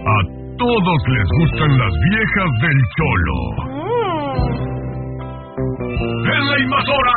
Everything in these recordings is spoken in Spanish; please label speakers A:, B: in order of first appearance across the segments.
A: A todos les gustan las viejas del Cholo. En la Invasora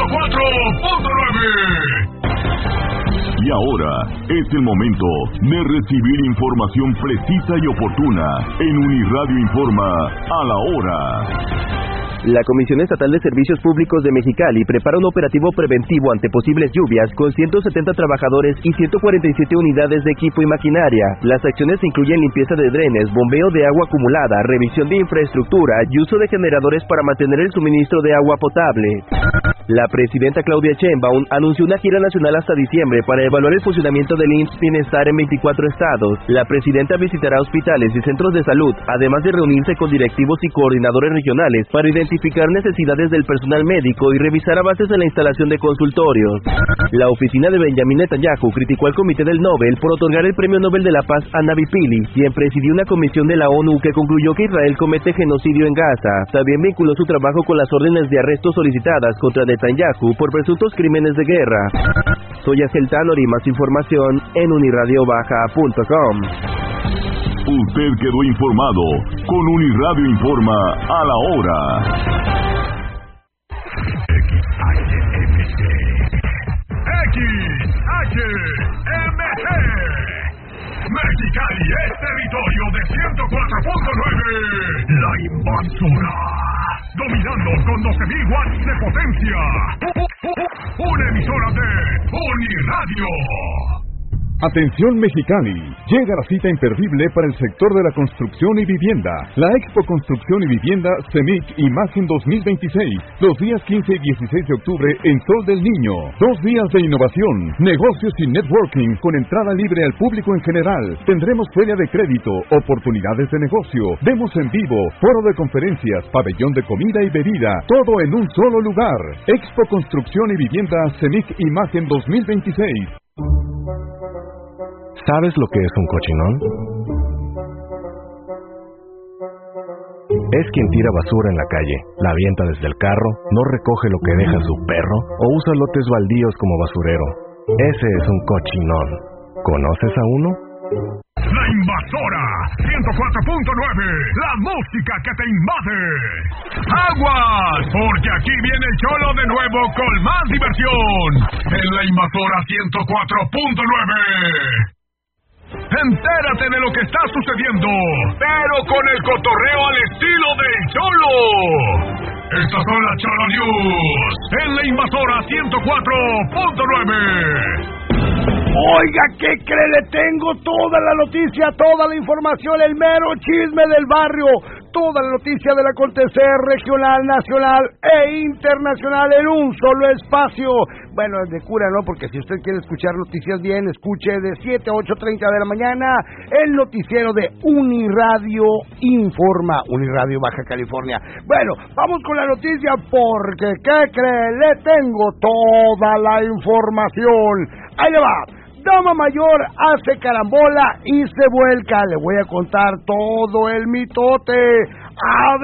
A: 104.9.
B: Y ahora es el momento de recibir información precisa y oportuna en Uniradio Informa a la hora.
C: La Comisión Estatal de Servicios Públicos de Mexicali prepara un operativo preventivo ante posibles lluvias con 170 trabajadores y 147 unidades de equipo y maquinaria. Las acciones incluyen limpieza de drenes, bombeo de agua acumulada, revisión de infraestructura y uso de generadores para mantener el suministro de agua potable. La presidenta Claudia Sheinbaum anunció una gira nacional hasta diciembre para evaluar el funcionamiento del IMSS Bienestar en 24 estados. La presidenta visitará hospitales y centros de salud, además de reunirse con directivos y coordinadores regionales para identificar necesidades del personal médico y revisar avances en la instalación de consultorios. La oficina de Benjamin Netanyahu criticó al Comité del Nobel por otorgar el Premio Nobel de la Paz a Navi Pillay, quien presidió una comisión de la ONU que concluyó que Israel comete genocidio en Gaza. También vinculó su trabajo con las órdenes de arresto solicitadas contra Netanyahu por presuntos crímenes de guerra. Soy Axel Tanor y más información en unirradiobaja.com.
B: Usted quedó informado con Uniradio Informa a la hora.
A: XHMG. XHMG. Mexicali es territorio de 104.9. La Invasora. Dominando con 12.000 watts de potencia. Una emisora de Uniradio.
D: Atención Mexicali, llega la cita imperdible para el sector de la construcción y vivienda. La Expo Construcción y Vivienda CEMIC Imagen 2026, los días 15 y 16 de octubre en Sol del Niño. 2 días de innovación, negocios y networking con entrada libre al público en general. Tendremos feria de crédito, oportunidades de negocio, demos en vivo, foro de conferencias, pabellón de comida y bebida, todo en un solo lugar. Expo Construcción y Vivienda CEMIC Imagen 2026.
E: ¿Sabes lo que es un cochinón? Es quien tira basura en la calle, la avienta desde el carro, no recoge lo que deja su perro o usa lotes baldíos como basurero. Ese es un cochinón. ¿Conoces a uno?
A: La Invasora 104.9, la música que te invade. ¡Aguas! Porque aquí viene el Cholo de nuevo con más diversión en la Invasora 104.9. Entérate de lo que está sucediendo, pero con el cotorreo al estilo del Cholo. Estas son las Cholo News en la Invasora 104.9.
F: Oiga, ¿qué cree? Le tengo toda la noticia, toda la información, el mero chisme del barrio, toda la noticia del acontecer regional, nacional e internacional en un solo espacio. Bueno, es de cura, ¿no? Porque si usted quiere escuchar noticias bien, escuche de 7 a 8:30 de la mañana el noticiero de Uniradio Informa, Uniradio Baja California. Bueno, vamos con la noticia porque, ¿qué cree? Le tengo toda la información. Ahí le va. Dama mayor hace carambola y se vuelca. Le voy a contar todo el mitote.